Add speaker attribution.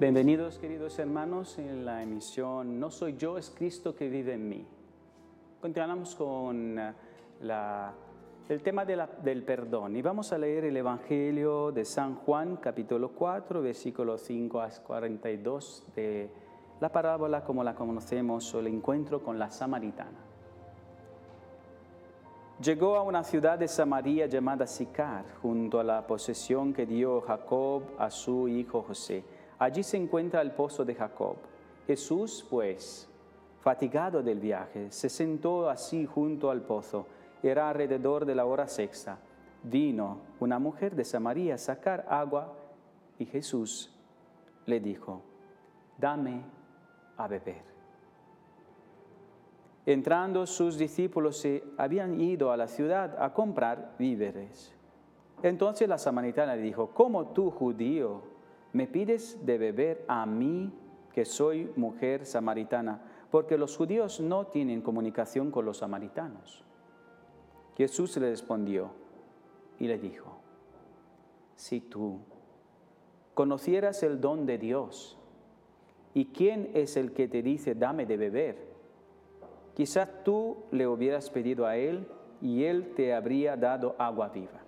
Speaker 1: Bienvenidos, queridos hermanos, en la emisión No soy yo, es Cristo que vive en mí. Continuamos con el tema del perdón y vamos a leer el Evangelio de San Juan, capítulo 4, versículos 5 a 42 de la parábola como la conocemos, o el encuentro con la samaritana. Llegó a una ciudad de Samaria llamada Sicar, junto a la posesión que dio Jacob a su hijo José. Allí se encuentra el pozo de Jacob. Jesús, pues, fatigado del viaje, se sentó así junto al pozo. Era alrededor de la hora sexta. Vino una mujer de Samaria a sacar agua y Jesús le dijo: «Dame a beber». Entrando, sus discípulos se habían ido a la ciudad a comprar víveres. Entonces la samaritana le dijo: «¿Cómo tú, judío, me pides de beber a mí, que soy mujer samaritana? Porque los judíos no tienen comunicación con los samaritanos». Jesús le respondió y le dijo: «Si tú conocieras el don de Dios y quién es el que te dice dame de beber, quizás tú le hubieras pedido a él y él te habría dado agua viva».